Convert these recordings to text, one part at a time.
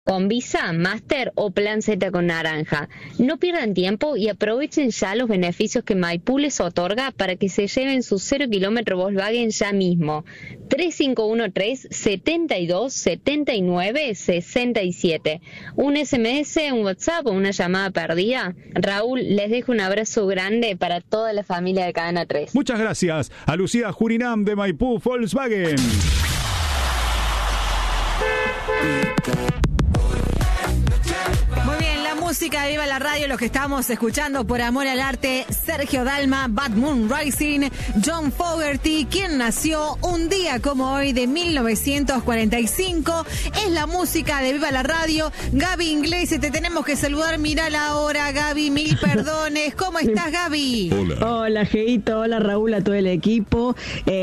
con Visa, Master o Plan Z con naranja. No pierdan tiempo y aprovechen ya los beneficios que Maipú les otorga para que se lleven su 0 kilómetro Volkswagen ya mismo. 3513-7279-67. Un SMS, un WhatsApp o una llamada perdida. Raúl, les dejo un abrazo grande para toda la familia de Cadena 3. Muchas gracias a Lucía Jurinam de Maipú Volkswagen. Muy bien, la música de Viva la Radio, los que estamos escuchando por amor al arte, Sergio Dalma, Bad Moon Rising, John Fogerty, quien nació un día como hoy de 1945, es la música de Viva la Radio. Gaby Inglés, te tenemos que saludar, mirá la hora, Gaby, mil perdones. ¿Cómo estás, Gaby? Hola, Geito, hola, Raúl, a todo el equipo.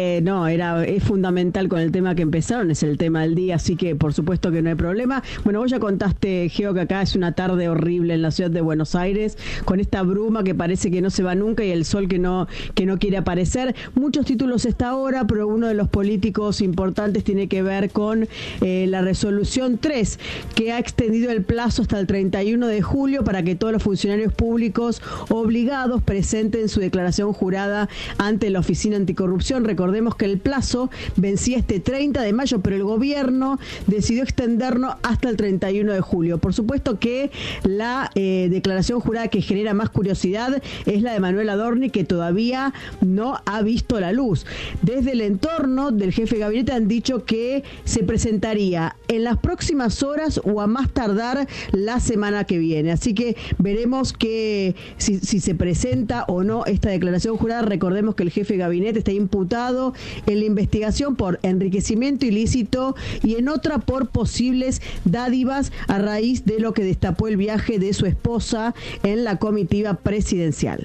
Es fundamental con el tema que empezaron, es el tema del día, así que por supuesto que no hay problema. Bueno, vos ya contaste, Geo, que acá es una tarde horrible en la ciudad de Buenos Aires, con esta bruma que parece que no se va nunca y el sol que no quiere aparecer. Muchos títulos esta hora, pero uno de los políticos importantes tiene que ver con la resolución 3, que ha extendido el plazo hasta el 31 de julio para que todos los funcionarios públicos obligados presenten su declaración jurada ante la Oficina Anticorrupción. Recordemos que el plazo vencía este 30 de mayo, pero el gobierno decidió extenderlo hasta el 31 de julio. Por supuesto que la declaración jurada que genera más curiosidad es la de Manuel Adorni, que todavía no ha visto la luz. Desde el entorno del jefe de gabinete han dicho que se presentaría en las próximas horas o a más tardar la semana que viene. Así que veremos que si se presenta o no esta declaración jurada. Recordemos que el jefe de gabinete está imputado en la investigación por enriquecimiento ilícito y en otra por posibles dádivas a raíz de lo que destapó el viaje de su esposa en la comitiva presidencial.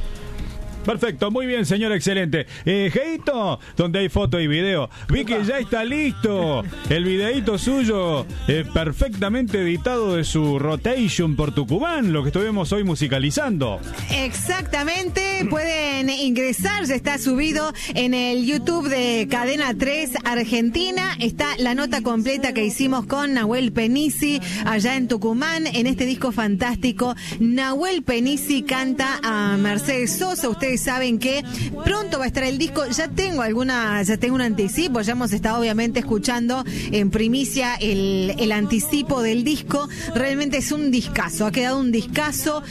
Perfecto, muy bien, señor, excelente. Geito, donde hay foto y video. Vi que ya está listo el videíto suyo, perfectamente editado de su rotation por Tucumán, lo que estuvimos hoy musicalizando. Exactamente, pueden ingresar, ya está subido en el YouTube de Cadena 3 Argentina. Está la nota completa que hicimos con Nahuel Penisi allá en Tucumán, en este disco fantástico. Nahuel Penisi canta a Mercedes Sosa. Ustedes saben que pronto va a estar el disco. Ya tengo un anticipo. Ya hemos estado obviamente escuchando en primicia el anticipo del disco. Realmente es un discazo, ha quedado un discazo.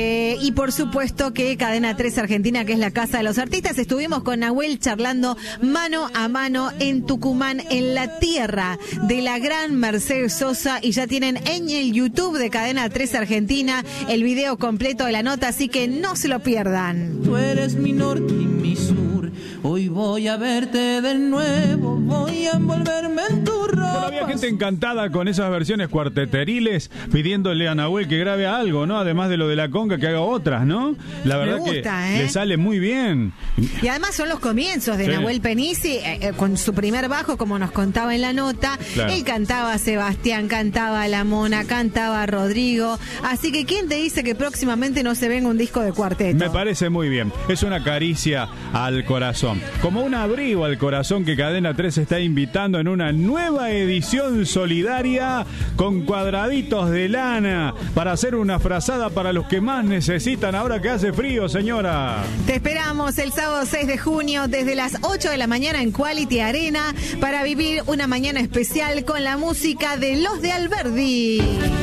Y por supuesto que Cadena 3 Argentina, que es la casa de los artistas, estuvimos con Nahuel charlando mano a mano en Tucumán, en la tierra de la gran Mercedes Sosa, y ya tienen en el YouTube de Cadena 3 Argentina el video completo de la nota, así que no se lo pierdan. Tú eres mi norte y mi sur, hoy voy a verte de nuevo, voy a envolverme en tu ropa. Bueno, había gente encantada con esas versiones cuarteteriles, pidiéndole a Nahuel que grabe algo, ¿no? Además de lo de la conga, que haga otras, ¿no? La verdad que le sale muy bien. Y además son los comienzos de Nahuel Penisi, con su primer bajo, como nos contaba en la nota. Claro. Él cantaba a Sebastián, cantaba a La Mona, cantaba a Rodrigo. Así que ¿quién te dice que próximamente no se venga un disco de cuarteto? Me parece muy bien. Es una caricia al corazón, como un abrigo al corazón que Cadena 3 está invitando en una nueva edición solidaria con cuadraditos de lana para hacer una frazada para los que más necesitan ahora que hace frío, señora. Te esperamos el sábado 6 de junio desde las 8 de la mañana en Quality Arena para vivir una mañana especial con la música de Los de Alberdi.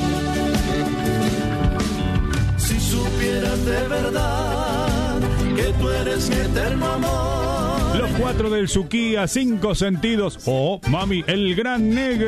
Si supieras de verdad que tú eres mi eterno amor. Los 4 del Suquía, 5 sentidos. Oh, mami, el gran negro.